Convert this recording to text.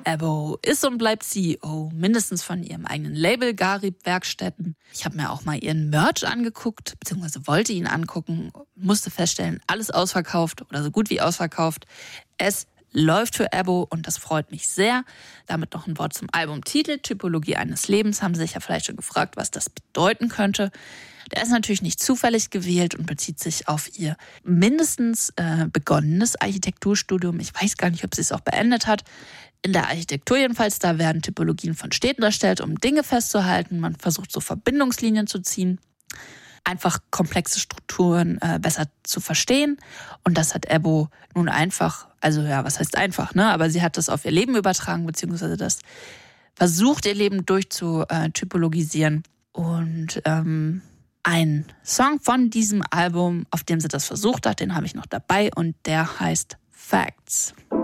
Ebo ist und bleibt CEO, mindestens von ihrem eigenen Label Garib Werkstätten. Ich habe mir auch mal ihren Merch angeguckt, beziehungsweise wollte ihn angucken, musste feststellen, alles ausverkauft oder so gut wie ausverkauft. Es läuft für Ebo und das freut mich sehr. Damit noch ein Wort zum Albumtitel, Typologie eines Lebens. Haben Sie sich ja vielleicht schon gefragt, was das bedeuten könnte. Der ist natürlich nicht zufällig gewählt und bezieht sich auf ihr mindestens begonnenes Architekturstudium. Ich weiß gar nicht, ob sie es auch beendet hat. In der Architektur jedenfalls, da werden Typologien von Städten erstellt, um Dinge festzuhalten. Man versucht so Verbindungslinien zu ziehen, einfach komplexe Strukturen besser zu verstehen. Und das hat Ebo nun einfach, also ja, was heißt einfach, ne? Aber sie hat das auf ihr Leben übertragen, beziehungsweise das versucht, ihr Leben durchzutypologisieren. Und ein Song von diesem Album, auf dem sie das versucht hat, den habe ich noch dabei und der heißt Facts.